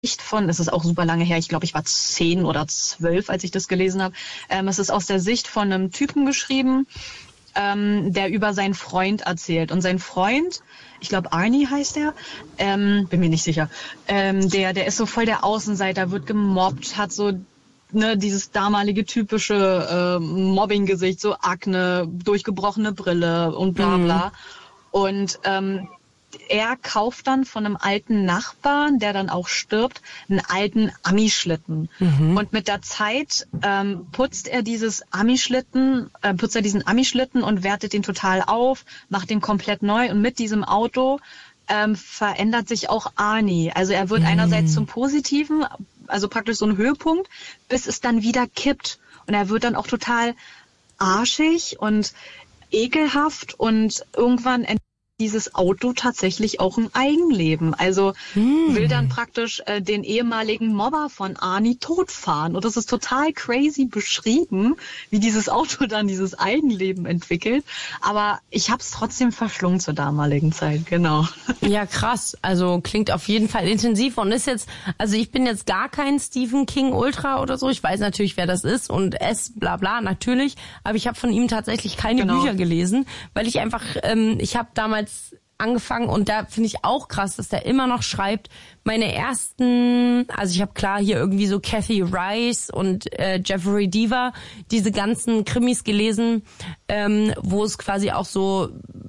es ist auch super lange her, ich glaube, ich war 10 oder 12, als ich das gelesen habe. Es ist aus der Sicht von einem Typen geschrieben, der über seinen Freund erzählt. Und sein Freund, ich glaube Arnie heißt er, bin mir nicht sicher, der ist so voll der Außenseiter, wird gemobbt, hat so dieses damalige typische Mobbing-Gesicht, so Akne, durchgebrochene Brille und bla bla. Und er kauft dann von einem alten Nachbarn, der dann auch stirbt, einen alten Ami-Schlitten. Und mit der Zeit putzt er diesen Ami-Schlitten und wertet den total auf, macht den komplett neu. Und mit diesem Auto verändert sich auch Arnie. Also er wird einerseits zum Positiven, also praktisch so ein Höhepunkt, bis es dann wieder kippt. Und er wird dann auch total arschig und ekelhaft und irgendwann dieses Auto tatsächlich auch ein Eigenleben. Also will dann praktisch den ehemaligen Mobber von Arnie totfahren. Und das ist total crazy beschrieben, wie dieses Auto dann dieses Eigenleben entwickelt. Aber ich habe es trotzdem verschlungen zur damaligen Zeit, genau. Ja, krass. Also klingt auf jeden Fall intensiv und ist jetzt, also ich bin jetzt gar kein Stephen King Ultra oder so. Ich weiß natürlich, wer das ist und bla bla, natürlich. Aber ich habe von ihm tatsächlich keine Bücher gelesen, weil ich einfach, ich habe damals angefangen und da finde ich auch krass, dass der immer noch schreibt. Meine ersten, also ich habe klar hier irgendwie so Kathy Rice und Jeffrey Deaver, diese ganzen Krimis gelesen, wo es quasi auch so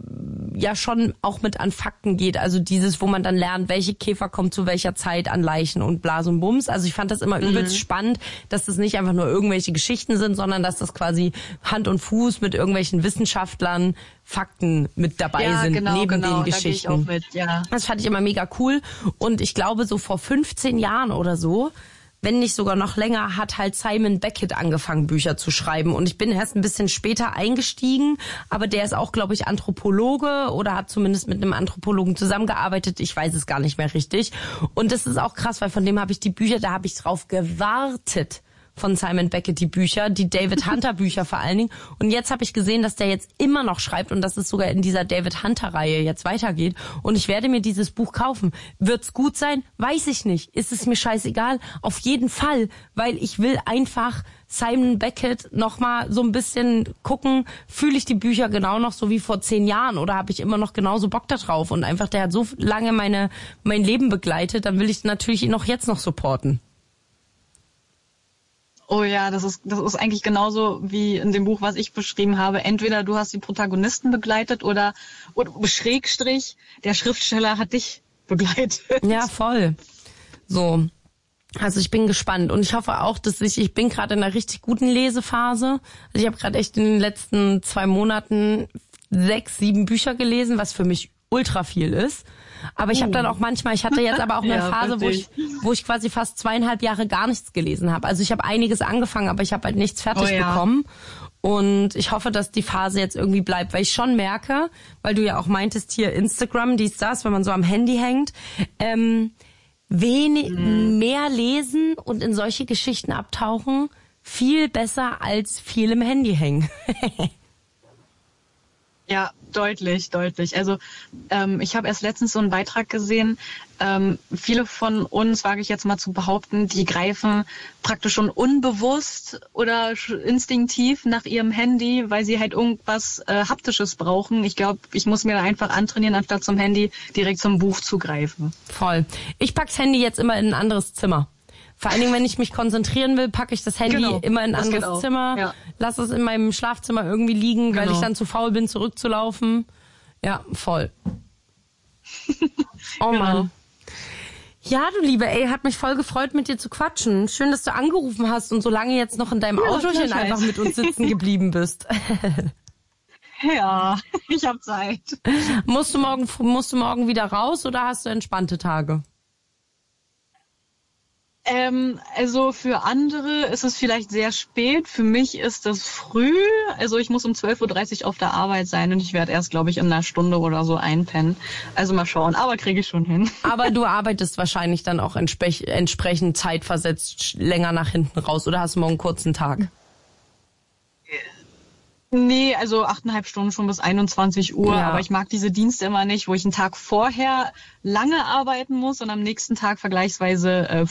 ja schon auch mit an Fakten geht, also dieses, wo man dann lernt, welche Käfer kommen zu welcher Zeit an Leichen und Blas und Bums. Also ich fand das immer übelst spannend, dass das nicht einfach nur irgendwelche Geschichten sind, sondern dass das quasi Hand und Fuß mit irgendwelchen Wissenschaftlern Fakten mit dabei sind, neben den Geschichten. Da gehe ich auch mit, ja. Das fand ich immer mega cool und ich glaube so vor 15 Jahren oder so, wenn nicht sogar noch länger, hat halt Simon Beckett angefangen, Bücher zu schreiben. Und ich bin erst ein bisschen später eingestiegen, aber der ist auch, glaube ich, Anthropologe oder hat zumindest mit einem Anthropologen zusammengearbeitet. Ich weiß es gar nicht mehr richtig. Und das ist auch krass, weil von dem habe ich die Bücher, da habe ich drauf gewartet. Von Simon Beckett die Bücher, die David Hunter Bücher vor allen Dingen. Und jetzt habe ich gesehen, dass der jetzt immer noch schreibt und dass es sogar in dieser David Hunter Reihe jetzt weitergeht. Und ich werde mir dieses Buch kaufen. Wird's gut sein? Weiß ich nicht. Ist es mir scheißegal? Auf jeden Fall, weil ich will einfach Simon Beckett nochmal so ein bisschen gucken, fühle ich die Bücher genau noch so wie vor 10 Jahren oder habe ich immer noch genauso Bock da drauf? Und einfach, der hat so lange mein Leben begleitet, dann will ich natürlich ihn auch jetzt noch supporten. Oh ja, das ist eigentlich genauso wie in dem Buch, was ich beschrieben habe. Entweder du hast die Protagonisten begleitet oder Schrägstrich, der Schriftsteller hat dich begleitet. Ja, voll. So. Also ich bin gespannt und ich hoffe auch, dass ich bin gerade in einer richtig guten Lesephase. Also ich habe gerade echt in den letzten 2 Monaten 6, 7 Bücher gelesen, was für mich ultra viel ist. Aber ich habe dann auch manchmal, ich hatte jetzt aber auch eine Phase, wo ich quasi fast 2,5 Jahre gar nichts gelesen habe. Also ich habe einiges angefangen, aber ich habe halt nichts fertig bekommen. Und ich hoffe, dass die Phase jetzt irgendwie bleibt, weil ich schon merke, weil du ja auch meintest hier Instagram, dies, das, wenn man so am Handy hängt, mehr lesen und in solche Geschichten abtauchen, viel besser als viel im Handy hängen. Ja, deutlich. Also ich habe erst letztens so einen Beitrag gesehen, viele von uns, wage ich jetzt mal zu behaupten, die greifen praktisch schon unbewusst oder instinktiv nach ihrem Handy, weil sie halt irgendwas Haptisches brauchen. Ich glaube, ich muss mir da einfach antrainieren, anstatt zum Handy direkt zum Buch zu greifen. Voll. Ich pack's Handy jetzt immer in ein anderes Zimmer. Vor allen Dingen, wenn ich mich konzentrieren will, packe ich das Handy immer in ein anderes Zimmer, lass es in meinem Schlafzimmer irgendwie liegen, weil ich dann zu faul bin, zurückzulaufen. Ja, voll. Oh Mann. Ja, du Liebe, hat mich voll gefreut, mit dir zu quatschen. Schön, dass du angerufen hast und so lange jetzt noch in deinem Autochen einfach mit uns sitzen geblieben bist. Ja, ich habe Zeit. Musst du morgen wieder raus oder hast du entspannte Tage? Also für andere ist es vielleicht sehr spät. Für mich ist das früh. Also ich muss um 12:30 Uhr auf der Arbeit sein und ich werde erst, glaube ich, in einer Stunde oder so einpennen. Also mal schauen, aber kriege ich schon hin. Aber du arbeitest wahrscheinlich dann auch entsprechend zeitversetzt länger nach hinten raus oder hast du morgen einen kurzen Tag? Nee, also 8,5 Stunden schon bis 21 Uhr. Ja. Aber ich mag diese Dienste immer nicht, wo ich einen Tag vorher lange arbeiten muss und am nächsten Tag vergleichsweise